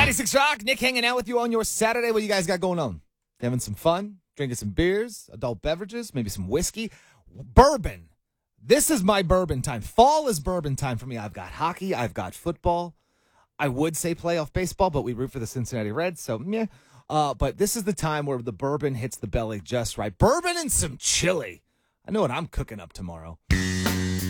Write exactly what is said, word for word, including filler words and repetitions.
ninety-six Rock, Nick hanging out with you on your Saturday. What you guys got going on? Having some fun? Drinking some beers, adult beverages, maybe some whiskey, bourbon. This is my bourbon time. Fall is bourbon time for me. I've got hockey. I've got football. I would say playoff baseball, but we root for the Cincinnati Reds, so meh. Uh, but this is the time where the bourbon hits the belly just right. Bourbon and some chili. I know what I'm cooking up tomorrow.